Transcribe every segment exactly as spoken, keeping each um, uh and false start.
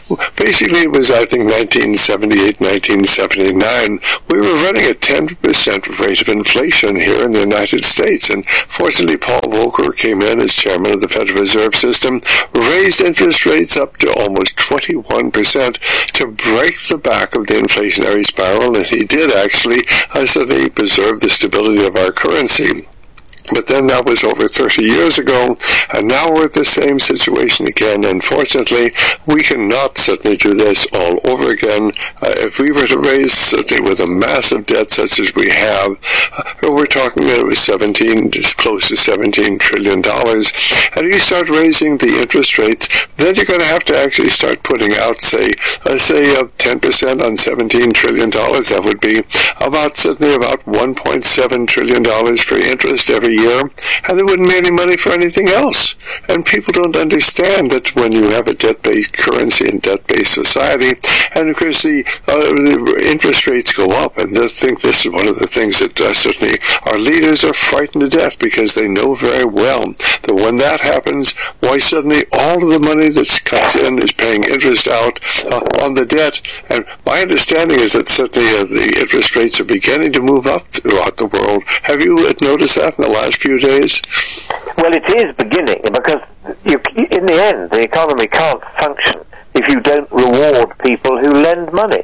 Basically, it was, I think, nineteen seventy-eight, nineteen seventy-nine. We were running a ten percent rate of inflation here in the United States. And fortunately, Paul Volcker came in as chairman of the Federal Reserve System, raised interest rates up to almost twenty-one percent to break the back of the inflationary spiral. And he did actually, I said, he preserved the stability of our currency. But then that was over thirty years ago, and now we're at the same situation again. Unfortunately, we cannot certainly do this all over again. Uh, if we were to raise, certainly with a massive debt such as we have, uh, we're talking that it was seventeen, just close to seventeen trillion dollars, and you start raising the interest rates, then you're going to have to actually start putting out, say, uh, say uh, ten percent on seventeen trillion dollars. That would be about, certainly about one point seven trillion dollars for interest every year, and there wouldn't be any money for anything else. And people don't understand that when you have a debt-based currency and debt-based society, and of course the, uh, the interest rates go up, and they think this is one of the things that uh, certainly our leaders are frightened to death, because they know very well that when that happens, why suddenly all of the money that comes in is paying interest out uh, on the debt. And my understanding is that certainly uh, the interest rates are beginning to move up throughout the world. Have you noticed that in the last few days? Well, it is beginning, because you, in the end, the economy can't function if you don't reward people who lend money.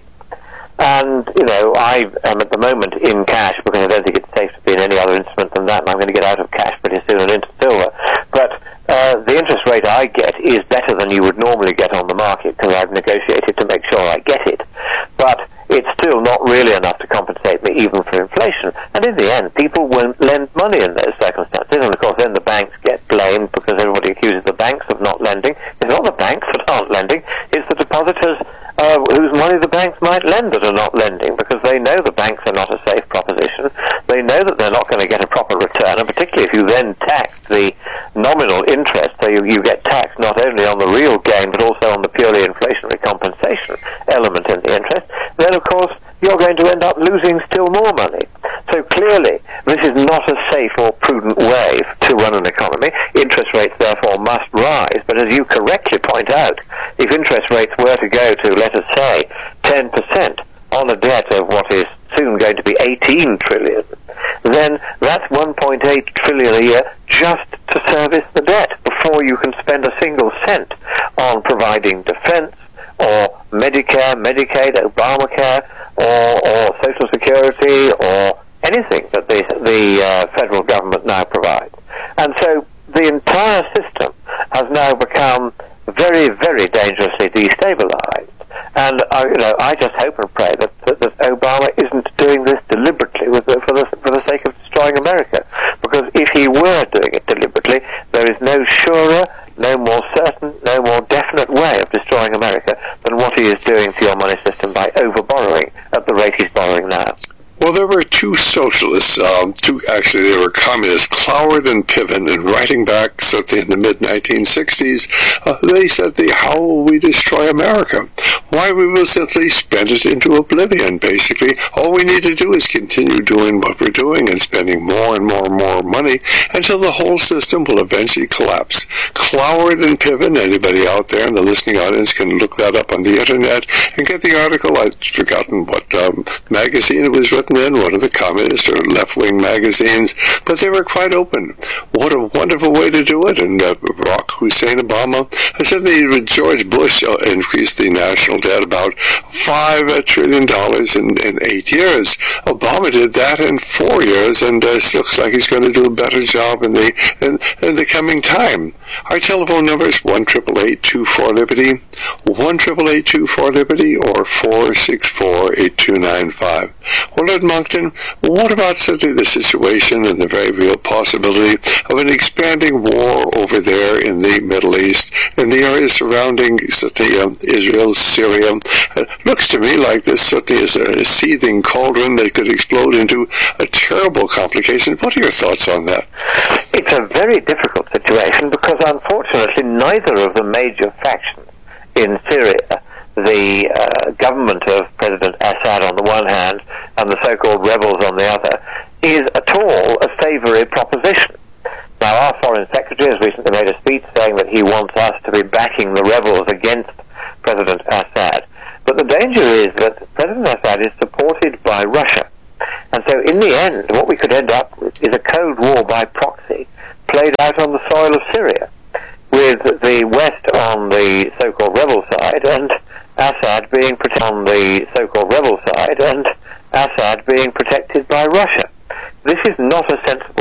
And, you know, I am at the moment in cash, because I don't think it's safe to be in any other instrument than that, and I'm going to get out of cash pretty soon and into silver. But uh, the interest rate I get is better than you would normally get on the market, because I've negotiated to make sure I get it. But it's still not really enough to compensate me even for inflation. And in the end, people won't lend money in those circumstances. And of course, then the banks get blamed, because everybody accuses the banks of not lending. It's not the banks that aren't lending. It's the depositors uh, whose money the banks might lend that are not lending, because they know the banks are not a safe proposition. They know that they're not going to get a proper return. And particularly if you then tax the nominal interest, so you, you get taxed not only on the real gain, but also on the purely inflationary compensation element in the interest, then of course you're going to end up losing still more money. So clearly this is not a safe or prudent way to run an economy. Interest rates therefore must rise, but as you correctly point out, if interest rates were to go to, let us say, ten percent on a debt of what is soon going to be eighteen trillion, then that's one point eight trillion a year just to service the debt before you can spend a single cent on providing defense or Medicare, Medicaid, Obamacare, or, or Social Security, or anything that the, the uh, federal government now provides. And so the entire system has now become very, very dangerously destabilized. And uh, you know, I just hope and pray that, that, that Obama isn't doing this deliberately with the, for, the, for the sake of destroying America. Because if he were doing it deliberately, there is no surer, no more certain, no more definite way of destroying America than what he is doing to your money system by over-borrowing at the rate he's borrowing now. Well, there were two socialists, um, two actually they were communists, Cloward and Piven, and writing back certainly in the mid nineteen sixties, uh, they said, the, how will we destroy America? Why, we will simply spend it into oblivion, basically. All we need to do is continue doing what we're doing and spending more and more and more money until the whole system will eventually collapse. Cloward and Piven, anybody out there in the listening audience can look that up on the internet and get the article. I've forgotten what um, magazine it was written in, one of the communist or left-wing magazines, but they were quite open. What a wonderful way to do it. And uh, Barack Hussein Obama, I said that George Bush uh, increased the national debt about five trillion dollars in, in eight years. Obama did that in four years, and uh, it looks like he's going to do a better job in the in, in the coming time. Our telephone number is one eight eight eight, two four, Liberty, one eight eight eight, two four, Liberty, or four six four, eight two nine five. Well, Lord Moncton, what about certainly the situation and the very real possibility of an expanding war over there in the Middle East, in the areas surrounding certainly um, Israel, Syria? It looks to me like this certainly is a seething cauldron that could explode into a terrible complication. What are your thoughts on that? It's a very difficult situation, because unfortunately neither of the major factions in Syria, the uh, government of President Assad on the one hand and the so-called rebels on the other, is at all a savoury proposition. Now, our Foreign Secretary has recently made a speech saying that he wants us to be backing the rebels against President Assad. But the danger is that President Assad is supported by Russia. And so in the end, what we could end up with is a Cold War by proxy played out on the soil of Syria, with the West on the so-called rebel side and Assad being protected on the so-called rebel side and Assad being protected by Russia. This is not a sensible